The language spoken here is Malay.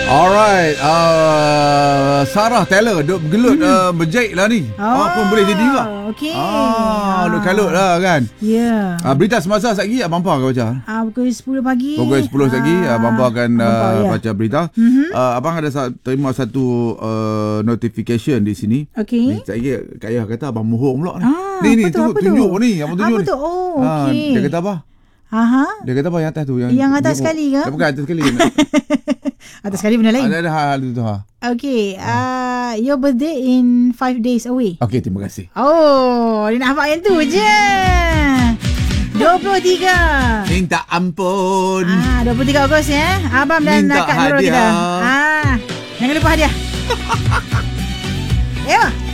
Alright, Sarah Taylor duk bergelut berjahit lah ni. Pun boleh jadi juga. Okey. Duk kalut lah kan. Ya. Berita semasa sekejap lagi Abang Pa akan baca. Pukul 10 pagi. Pukul 10 sekejap lagi Abang Pa akan baca berita. Abang ada terima satu notification di sini. Okey. Sekejap Kak Ayah kata Abang mohong pula ni. Ni apa tunjuk tu? ni. Abang tunjuk apa ni. tu? Oh, okey. Dia kata apa? Dia kata apa yang atas tu? Yang atas sekali ke? Bukan atas sekali. Atas sekali benda lain. Ada hal tu. Okay. Your birthday in 5 days away. Okay, terima kasih. Oh, dia nak hafal yang tu je. 23. Minta ampun. 23 Ogos ya. Abang dan Minta Kak Nurul kita. hadiah. Jangan lupa hadiah. Ya.